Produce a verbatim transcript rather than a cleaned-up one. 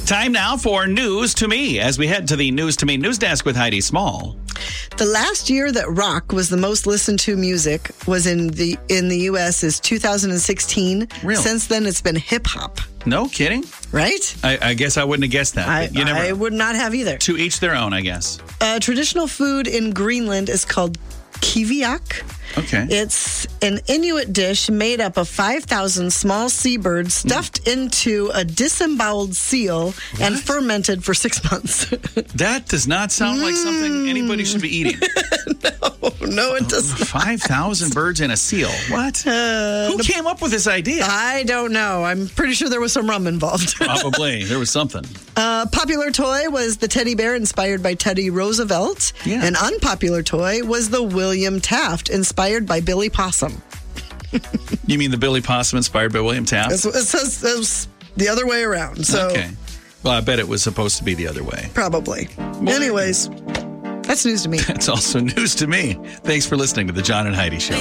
Time now for News to Me as we head to the News to Me news desk with Heidi Small. The last year that rock was the most listened to music was in the in the U S is two thousand sixteen. Really? Since then, it's been hip hop. No kidding? Right? I, I guess I wouldn't have guessed that. I, but you never I know. would not have either. To each their own, I guess. Uh, traditional food in Greenland is called kiviak. Okay. It's an Inuit dish made up of five thousand small seabirds stuffed mm. into a disemboweled seal what? and fermented for six months. That does not sound mm. like something anybody should be eating. no, no, it doesn't. five thousand birds and a seal. What? Uh, Who the, came up with this idea? I don't know. I'm pretty sure there was some rum involved. Probably. There was something. A popular toy was the teddy bear inspired by Teddy Roosevelt. Yeah. An unpopular toy was the William Taft inspired by Billy Possum. You mean the Billy Possum inspired by William Taft? It says it was the other way around. So. Okay. Well, I bet it was supposed to be the other way. Probably. Well, anyways, that's news to me. That's also news to me. Thanks for listening to the John and Heidi Show.